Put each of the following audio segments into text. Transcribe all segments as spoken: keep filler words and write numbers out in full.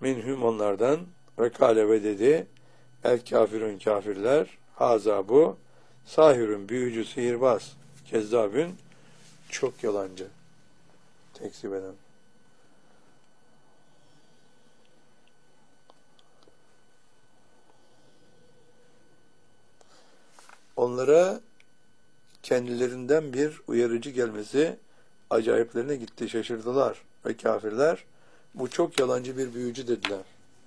minhum onlardan ve kâle ve dedi el kafirun kafirler haza bu sahirun büyücü sihirbaz kezzabün çok yalancı tekzip eden. Onlara kendilerinden bir uyarıcı gelmesi acayiplerine gitti, şaşırdılar ve kafirler bu çok yalancı bir büyücü dediler.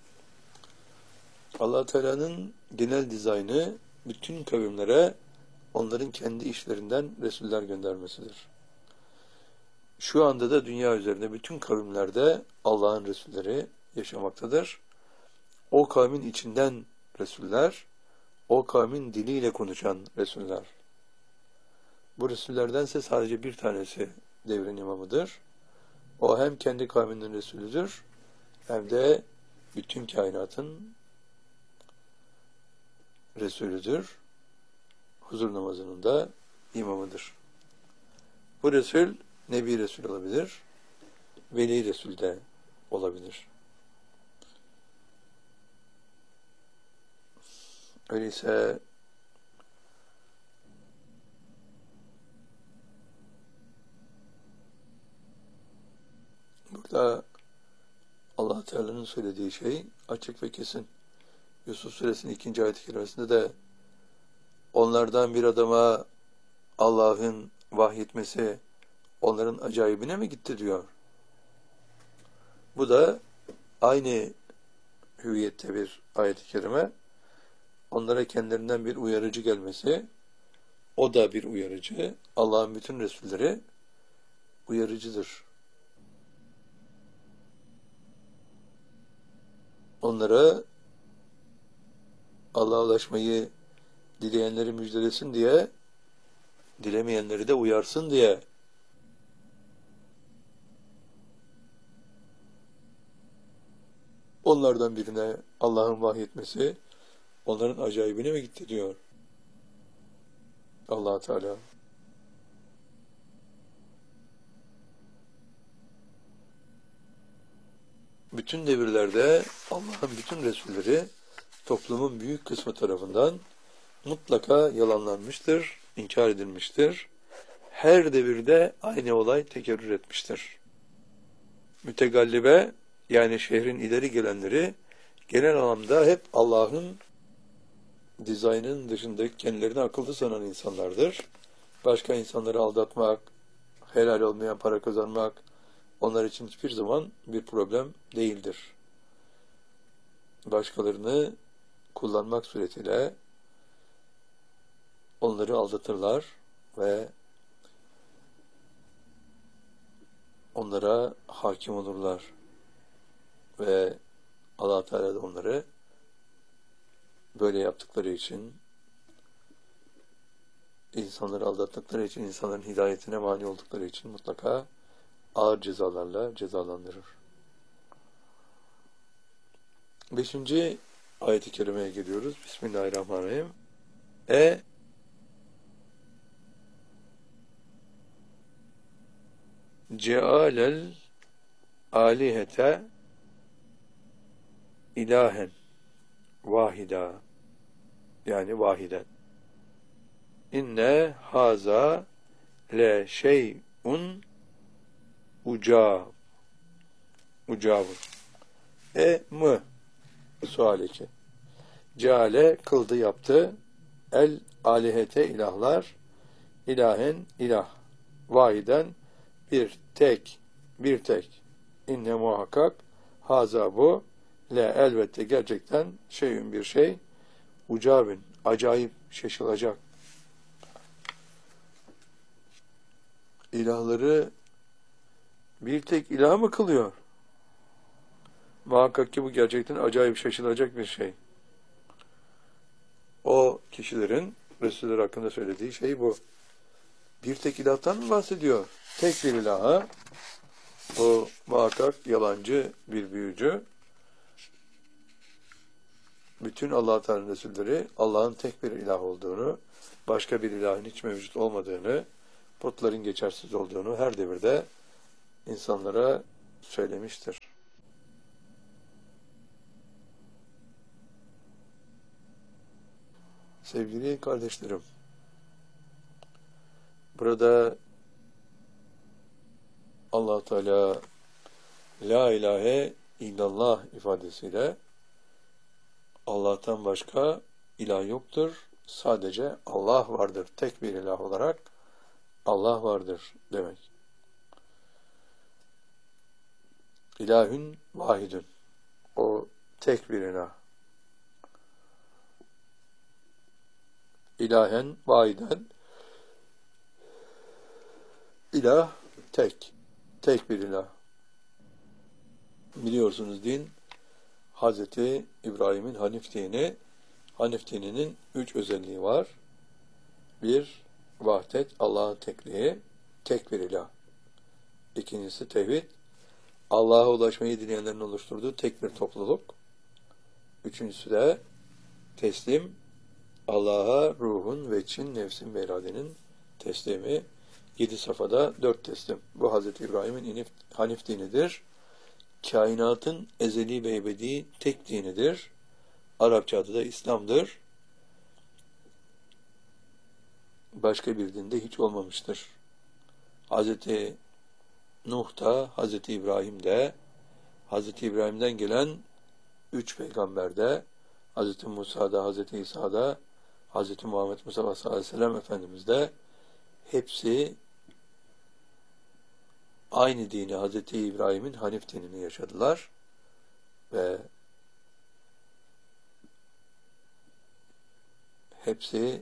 Allah Teala'nın genel dizaynı bütün kavimlere onların kendi işlerinden Resuller göndermesidir. Şu anda da dünya üzerinde bütün kavimlerde Allah'ın Resulleri yaşamaktadır. O kavmin içinden Resuller, o kavmin diliyle konuşan Resuller. Bu Resullerdense sadece bir tanesi devrin imamıdır. O hem kendi kavminin Resulüdür, hem de bütün kainatın Resulüdür. Huzur namazının da imamıdır. Bu Resul, Nebi Resul olabilir, Veli Resul de olabilir. Öyleyse burada Allah Teala'nın söylediği şey açık ve kesin. Yusuf Suresinin ikinci ayet-i kerimesinde de onlardan bir adama Allah'ın vahyetmesi onların acayibine mi gitti diyor. Bu da aynı hüviyette bir ayet-i kerime. Onlara kendilerinden bir uyarıcı gelmesi, o da bir uyarıcı. Allah'ın bütün Resulleri uyarıcıdır. Onlara Allah'a ulaşmayı dileyenleri müjdelesin diye, dilemeyenleri de uyarsın diye onlardan birine Allah'ın vahyetmesi onların acayibine mi gitti diyor Allah Teala. Bütün devirlerde Allah'ın bütün Resulleri toplumun büyük kısmı tarafından mutlaka yalanlanmıştır, inkar edilmiştir. Her devirde aynı olay tekerrür etmiştir. Mütegallibe, yani şehrin ileri gelenleri genel anlamda hep Allah'ın dizaynının dışında kendilerini akıllı sanan insanlardır. Başka insanları aldatmak, helal olmayan para kazanmak onlar için hiçbir zaman bir problem değildir. Başkalarını kullanmak suretiyle onları aldatırlar ve onlara hakim olurlar. Ve Allah Teala da onları böyle yaptıkları için, insanları aldattıkları için, insanların hidayetine mani oldukları için mutlaka ağır cezalarla cezalandırır. Beşinci ayet-i kerimeye geliyoruz. Bismillahirrahmanirrahim. E cealel alihete ilahen vahida, yani vahiden. İnne haza le şey'un ucab ucabun. E mı sual iki. Ceale kıldı, yaptı. El alihete ilahlar, ilahen ilah, vahiden bir tek, bir tek. İnne muhakkak haza bu le elbette gerçekten şeyün bir şey, ucabin acayip, şaşılacak. İlahları bir tek ilah mı kılıyor? Muhakkak ki bu gerçekten acayip, şaşılacak bir şey. O kişilerin Resuller hakkında söylediği şey bu. Bir tek ilahtan mı bahsediyor? Tek bir ilaha, o muhakkak yalancı bir büyücü. Bütün Allah Teala Resulleri Allah'ın tek bir ilah olduğunu, başka bir ilahın hiç mevcut olmadığını, putların geçersiz olduğunu her devirde insanlara söylemiştir. Sevgili kardeşlerim, burada Allah Teala La ilahe illallah ifadesiyle Allah'tan başka ilah yoktur. Sadece Allah vardır. Tek bir ilah olarak Allah vardır demek. İlahün vahidün. O tek bir ilah. İlahen vahiden. İlah tek. Tek bir ilah. Biliyorsunuz din Hazreti İbrahim'in Hanif dini. Hanif dininin üç özelliği var. Bir, vahdet, Allah'ın tekliği, tek bir ilah. İkincisi tevhid, Allah'a ulaşmayı dileyenlerin oluşturduğu tek bir topluluk. Üçüncüsü de teslim, Allah'a ruhun ve için, nefsin ve iradenin teslimi. Yedi safhada dört teslim. Bu Hazreti İbrahim'in Hanif dinidir. Kainatın ezeli ve ebedi tek dinidir. Arapça adı da İslam'dır. Başka bir dinde hiç olmamıştır. Hazreti Nuh da, Hazreti İbrahim de, Hazreti İbrahim'den gelen üç peygamber de, Hazreti Musa da, Hazreti İsa da, Hazreti Muhammed Mustafa sallallahu aleyhi ve sellem Efendimiz de hepsi aynı dini, Hazreti İbrahim'in Hanif dinini yaşadılar ve hepsi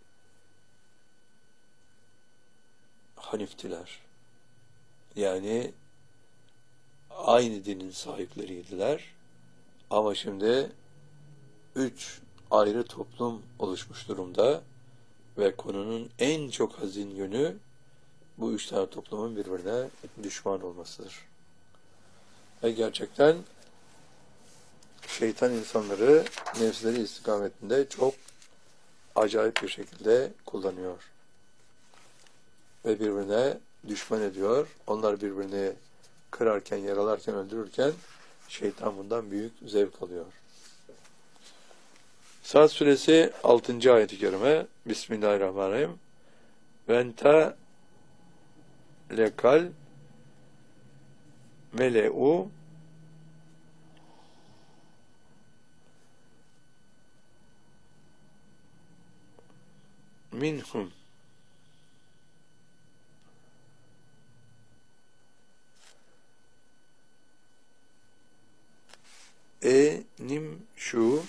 Haniftiler. Yani aynı dinin sahipleriydiler. Ama şimdi üç ayrı toplum oluşmuş durumda ve konunun en çok hazin yönü bu üç tane toplumun birbirine düşman olmasıdır. Ve gerçekten şeytan insanları nefsleri istikametinde çok acayip bir şekilde kullanıyor. Ve birbirine düşman ediyor. Onlar birbirini kırarken, yaralarken, öldürürken şeytan bundan büyük zevk alıyor. Sad suresi altıncı ayet-i kerime. Bismillahirrahmanirrahim. Venta lekal mele'u minhum enim şu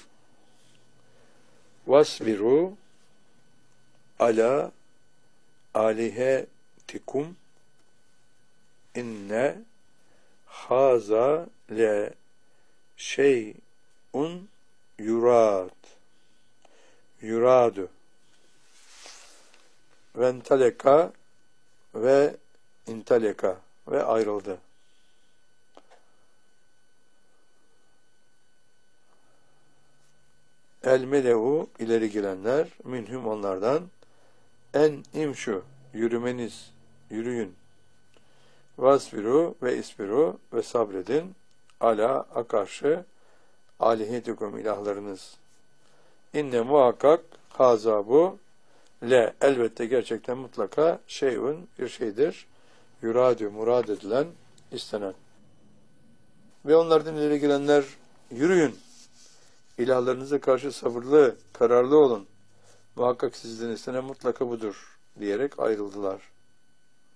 vasbiru ala alihetikum inne haza le şeyun yurad yuradu ventaleka ve intaleka ve ayrıldı. El melehu ileri gelenler minhum onlardan en imşu yürümeniz yürüyün vasbiru ve isbiru ve sabredin ala a karşı alihetikum ilahlarınız inne muhakkak haza bu le elbette gerçekten mutlaka şeyun bir şeydir yuradü murad edilen istenen ve onlardan ileri gelenler yürüyün ilahlarınıza karşı sabırlı kararlı olun muhakkak sizden istenen mutlaka budur diyerek ayrıldılar.